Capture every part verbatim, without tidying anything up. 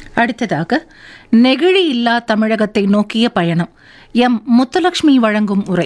அடுத்ததாக நெகிழி இல்லா தமிழகத்தை நோக்கிய பயணம் எம் முத்துலட்சுமி வழங்கும் உரை.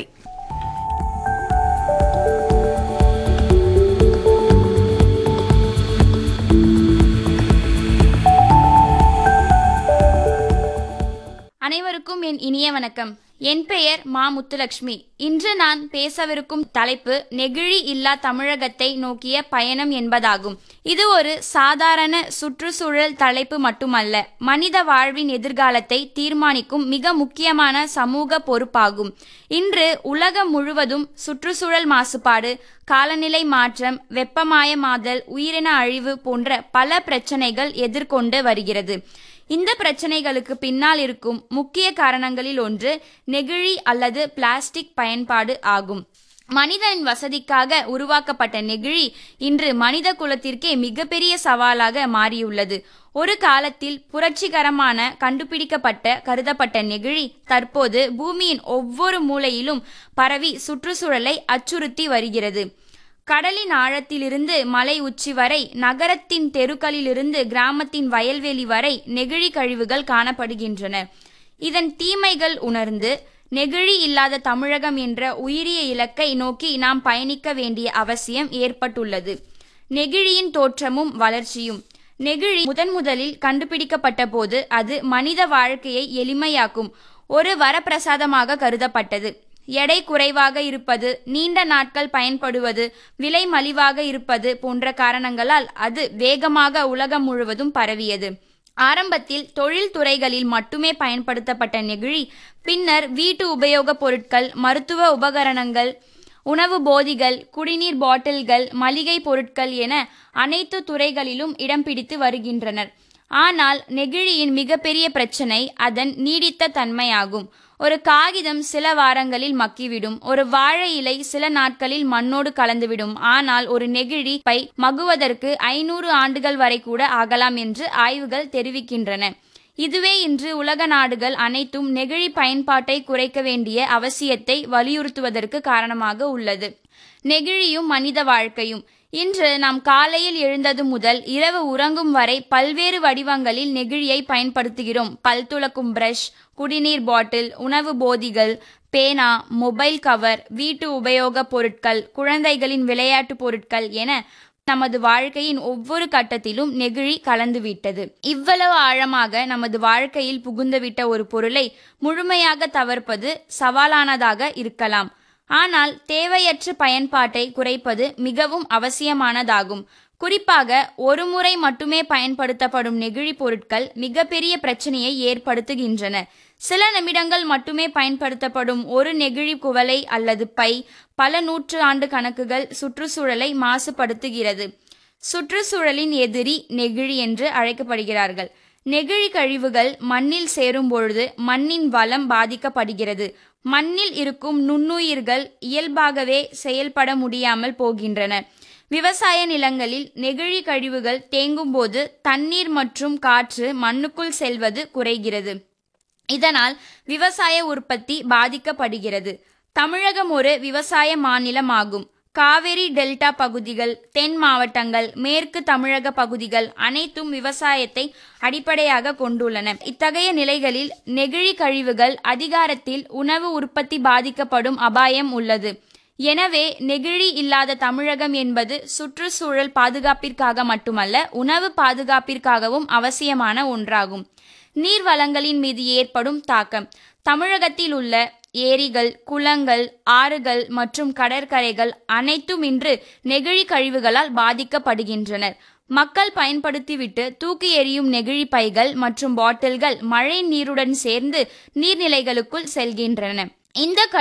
அனைவருக்கும் என் இனிய வணக்கம். என் பெயர் மா முத்துலட்சுமி. இன்று நான் பேசவிருக்கும் தலைப்பு நெகிழி இல்லா தமிழகத்தை நோக்கிய பயணம் என்பதாகும். இது ஒரு சாதாரண சுற்றுச்சூழல் தலைப்பு மட்டுமல்ல, மனித வாழ்வின் எதிர்காலத்தை தீர்மானிக்கும் மிக முக்கியமான சமூக பொறுப்பாகும். இன்று உலகம் முழுவதும் சுற்றுச்சூழல் மாசுபாடு, காலநிலை மாற்றம், வெப்பமயமாதல், உயிரின அழிவு போன்ற பல பிரச்சனைகள் எதிர்கொண்டு வருகிறது. இந்த பிரச்சனைகளுக்கு பின்னால் இருக்கும் முக்கிய காரணங்களில் ஒன்று நெகிழி அல்லது பிளாஸ்டிக் பயன்பாடு ஆகும். மனிதனின் வசதிக்காக உருவாக்கப்பட்ட நெகிழி இன்று மனித குலத்திற்கே மிகப்பெரிய சவாலாக மாறியுள்ளது. ஒரு காலத்தில் புரட்சிகரமான கண்டுபிடிக்கப்பட்ட கருதப்பட்ட நெகிழி தற்போது பூமியின் ஒவ்வொரு மூலையிலும் பரவி சுற்றுச்சூழலை அச்சுறுத்தி வருகிறது. கடலின் ஆழத்திலிருந்து மலை உச்சி வரை, நகரத்தின் தெருக்களிலிருந்து கிராமத்தின் வயல்வெளி வரை நெகிழி கழிவுகள் காணப்படுகின்றன. இதன் தீமைகள் உணர்ந்து நெகிழி இல்லாத தமிழகம் என்ற உயரிய இலக்கை நோக்கி நாம் பயணிக்க வேண்டிய அவசியம் ஏற்பட்டுள்ளது. நெகிழியின் தோற்றமும் வளர்ச்சியும். நெகிழி முதன் முதலில் கண்டுபிடிக்கப்பட்ட போது அது மனித வாழ்க்கையை எளிமையாக்கும் ஒரு வரப்பிரசாதமாக கருதப்பட்டது. எடை குறைவாக இருப்பது, நீண்ட நாட்கள் பயன்படுவது, விலை மலிவாக இருப்பது போன்ற காரணங்களால் அது வேகமாக உலகம் முழுவதும் பரவியது. ஆரம்பத்தில் தொழில் துறைகளில் மட்டுமே பயன்படுத்தப்பட்ட நெகிழி பின்னர் வீட்டு உபயோகப் பொருட்கள், மருத்துவ உபகரணங்கள், உணவு போதிகள், குடிநீர் பாட்டில்கள், மளிகை பொருட்கள் என அனைத்து துறைகளிலும் இடம் பிடித்து வருகின்றனர். ஆனால் நெகிழியின் மிகப்பெரிய பிரச்சனை அதன் நீடித்த தன்மையாகும். ஒரு காகிதம் சில வாரங்களில் மக்கிவிடும், ஒரு வாழை இலை சில நாட்களில் மண்ணோடு கலந்துவிடும். ஆனால் ஒரு நெகிழி பை மகுவதற்கு ஐநூறு ஆண்டுகள் வரை கூட ஆகலாம் என்று ஆய்வுகள் தெரிவிக்கின்றன. இதுவே இன்று உலக நாடுகள் அனைத்தும் நெகிழி பயன்பாட்டை குறைக்க வேண்டிய அவசியத்தை வலியுறுத்துவதற்கு காரணமாக உள்ளது. நெகிழியும் மனித வாழ்க்கையும். இன்று நாம் காலையில் எழுந்தது முதல் இரவு உறங்கும் வரை பல்வேறு வடிவங்களில் நெகிழியை பயன்படுத்துகிறோம். பல் துலக்கும் பிரஷ், குடிநீர் பாட்டில், உணவு போதிகள், பேனா, மொபைல் கவர், வீட்டு உபயோக பொருட்கள், குழந்தைகளின் விளையாட்டு பொருட்கள் என நமது வாழ்க்கையின் ஒவ்வொரு கட்டத்திலும் நெகிழி கலந்துவிட்டது. இவ்வளவு ஆழமாக நமது வாழ்க்கையில் புகுந்துவிட்ட ஒரு பொருளை முழுமையாக தவிர்ப்பது சவாலானதாக இருக்கலாம். ஆனால் தேவையற்ற பயன்பாட்டை குறைப்பது மிகவும் அவசியமானதாகும். குறிப்பாக ஒரு முறை மட்டுமே பயன்படுத்தப்படும் நெகிழி பொருட்கள் மிகப்பெரிய பிரச்சனையை ஏற்படுத்துகின்றன. சில நிமிடங்கள் மட்டுமே பயன்படுத்தப்படும் ஒரு நெகிழி குவளை அல்லது பை பல நூற்று ஆண்டு கணக்குகள் சுற்றுச்சூழலை மாசுபடுத்துகிறது. சுற்றுச்சூழலின் எதிரி நெகிழி என்று அழைக்கப்படுகிறார்கள். நெகிழி கழிவுகள் மண்ணில் சேரும் பொழுது மண்ணின் வளம் பாதிக்கப்படுகிறது. மண்ணில் இருக்கும் நுண்ணுயிர்கள் இயல்பாகவே செயல்பட முடியாமல் போகின்றன. விவசாய நிலங்களில் நெகிழி கழிவுகள் தேங்கும் போது தண்ணீர் மற்றும் காற்று மண்ணுக்குள் செல்வது குறைகிறது. இதனால் விவசாய உற்பத்தி பாதிக்கப்படுகிறது. தமிழகம் ஒரு விவசாய மாநிலமாகும். காவிரி டெல்டா பகுதிகள், தென் மாவட்டங்கள், மேற்கு தமிழக பகுதிகள் அனைத்தும் விவசாயத்தை அடிப்படையாக கொண்டுள்ளன. இத்தகைய நிலைகளில் நெகிழி கழிவுகள் அதிகாரத்தில் உணவு உற்பத்தி பாதிக்கப்படும் அபாயம் உள்ளது. எனவே நெகிழி இல்லாத தமிழகம் என்பது சுற்றுச்சூழல் பாதுகாப்பிற்காக மட்டுமல்ல, உணவு பாதுகாப்பிற்காகவும் அவசியமான ஒன்றாகும். நீர் வளங்களின் மீது ஏற்படும் தாக்கம். தமிழகத்தில் உள்ள ஏரிகள், குளங்கள், ஆறுகள் மற்றும் கடற்கரைகள் அனைத்தும் இன்று நெகிழி கழிவுகளால் பாதிக்கப்படுகின்றனர். மக்கள் பயன்படுத்திவிட்டு தூக்கி எறியும் நெகிழி பைகள் மற்றும் பாட்டில்கள் மழை நீருடன் சேர்ந்து நீர்நிலைகளுக்குள் செல்கின்றன. இந்த